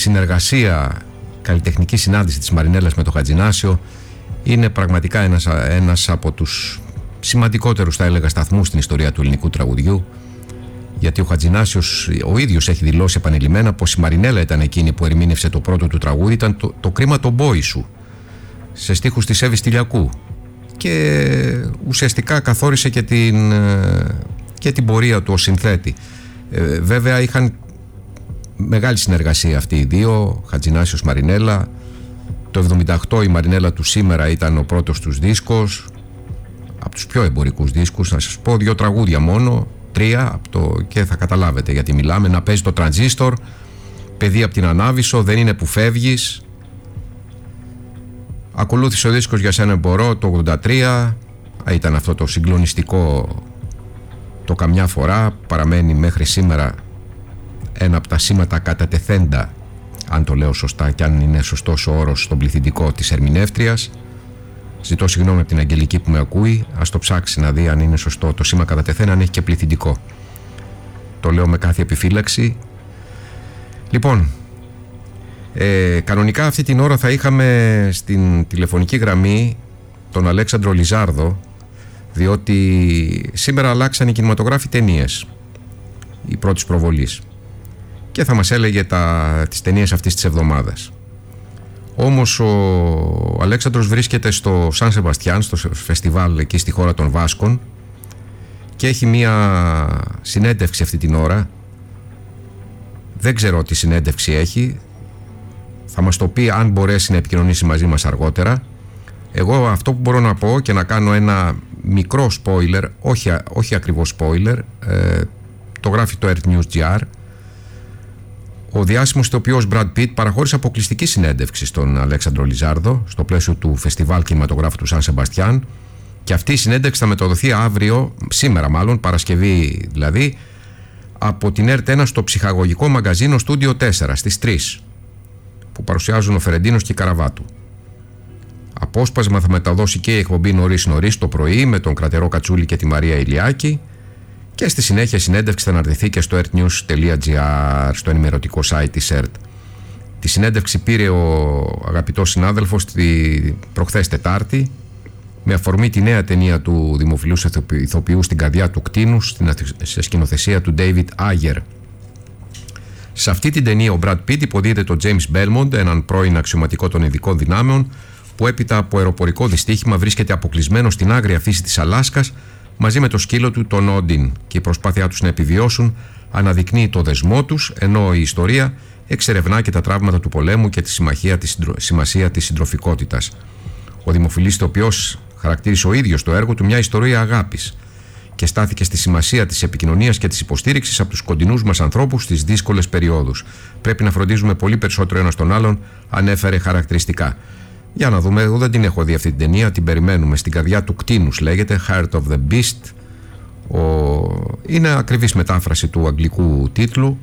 συνεργασία, καλλιτεχνική συνάντηση της Μαρινέλας με τον Χατζηνάσιο είναι πραγματικά ένας από τους σημαντικότερους, θα έλεγα, σταθμούς στην ιστορία του ελληνικού τραγουδιού, γιατί ο Χατζηνάσιος ο ίδιος έχει δηλώσει επανειλημμένα πως η Μαρινέλα ήταν εκείνη που ερμήνευσε το πρώτο του τραγούδι, ήταν το κρίμα το μπόι σου, σε στίχους της Εύης Τηλιακού, και ουσιαστικά καθόρισε και την πορεία του ως συνθέτη. Βέβαια είχαν μεγάλη συνεργασία αυτοί οι δύο, Χατζηνάσιος Μαρινέλα. Το 1978 η Μαρινέλα του Σήμερα ήταν ο πρώτος τους δίσκος, από τους πιο εμπορικούς δίσκους. Να σας πω 2 τραγούδια μόνο, 3 και θα καταλάβετε γιατί μιλάμε. Να παίζει το Τρανζίστορ, Παιδί από την Ανάβησο, Δεν είναι που φεύγεις. Ακολούθησε ο δίσκος Για σένα μπορώ το 83, ήταν αυτό το συγκλονιστικό το Καμιά φορά, παραμένει μέχρι σήμερα ένα από τα σήματα κατατεθέντα, αν το λέω σωστά και αν είναι σωστός ο όρος στον πληθυντικό της ερμηνεύτριας. Ζητώ συγγνώμη από την Αγγελική που με ακούει, ας το ψάξει να δει αν είναι σωστό το σήμα κατατεθέν, αν έχει και πληθυντικό. Το λέω με κάθε επιφύλαξη. Λοιπόν, κανονικά αυτή την ώρα θα είχαμε στην τηλεφωνική γραμμή τον Αλέξανδρο Λιζάρδο, διότι σήμερα αλλάξαν οι κινηματογράφοι ταινίες, η πρώτης προβολής, και θα μας έλεγε τις ταινίες αυτής της εβδομάδας. Όμως ο Αλέξανδρος βρίσκεται στο Σαν Σεμπαστιάν, στο φεστιβάλ εκεί στη χώρα των Βάσκων, και έχει μία συνέντευξη αυτή την ώρα. Δεν ξέρω τι συνέντευξη έχει, θα μας το πει αν μπορέσει να επικοινωνήσει μαζί μας αργότερα. Εγώ αυτό που μπορώ να πω και να κάνω ένα μικρό spoiler, όχι ακριβώς spoiler, το γράφει το Earth News GR. Ο διάσημος ηθοποιός Brad Pitt παραχώρησε αποκλειστική συνέντευξη στον Αλέξανδρο Λιζάρδο στο πλαίσιο του φεστιβάλ κινηματογράφου του Σαν Σεμπαστιάν, και αυτή η συνέντευξη θα μεταδοθεί σήμερα μάλλον, Παρασκευή δηλαδή, από την ΕΡΤ1 στο ψυχαγωγικό μαγκαζίνο Studio 4 στις 3, που παρουσιάζουν ο Φερεντίνος και η Καραβάτου. Απόσπασμα θα μεταδώσει και η εκπομπή νωρίς το πρωί με τον Κρατερό Κατσούλη και τη Μαρία Ηλιάκη, και στη συνέχεια η συνέντευξη θα αναρτηθεί και στο earthnews.gr, στο ενημερωτικό site της ΕΡΤ. Τη συνέντευξη πήρε ο αγαπητός συνάδελφος προχθές Τετάρτη, με αφορμή τη νέα ταινία του δημοφιλούς ηθοποιού Στην καρδιά του κτήνους, σε σκηνοθεσία του David Ayer. Σε αυτή την ταινία ο Brad Pitt υποδίδεται τον James Belmont, έναν πρώην αξιωματικό των ειδικών δυνάμεων, που έπειτα από αεροπορικό δυστύχημα βρίσκεται αποκλεισμένο στην άγρια φύση της Αλάσκας μαζί με το σκύλο του τον Όντιν, και η προσπάθειά τους να επιβιώσουν αναδεικνύει το δεσμό τους, ενώ η ιστορία εξερευνά και τα τραύματα του πολέμου και τη σημασία της συντροφικότητας. Ο δημοφιλής ηθοποιός χαρακτήρισε ο ίδιος το έργο του μια ιστορία αγάπης και στάθηκε στη σημασία της επικοινωνίας και της υποστήριξης από τους κοντινούς μας ανθρώπους στις δύσκολες περιόδους. Πρέπει να φροντίζουμε πολύ περισσότερο ένας τον άλλον, ανέφερε χαρακτηριστικά. Για να δούμε, εγώ δεν την έχω δει αυτή την ταινία, την περιμένουμε. Στην καρδιά του κτήνους λέγεται, Heart of the Beast. Είναι ακριβής μετάφραση του αγγλικού τίτλου.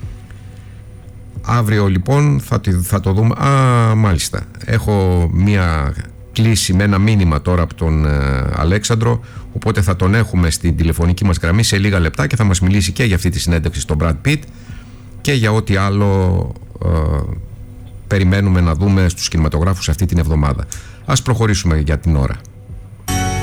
Αύριο λοιπόν θα το δούμε. Μάλιστα. Έχω μία κλίση με ένα μήνυμα τώρα από τον Αλέξανδρο, οπότε θα τον έχουμε στην τηλεφωνική μας γραμμή σε λίγα λεπτά και θα μας μιλήσει και για αυτή τη συνέντευξη στον Brad Pitt και για ό,τι άλλο περιμένουμε να δούμε στους κινηματογράφους αυτή την εβδομάδα. Ας προχωρήσουμε για την ώρα.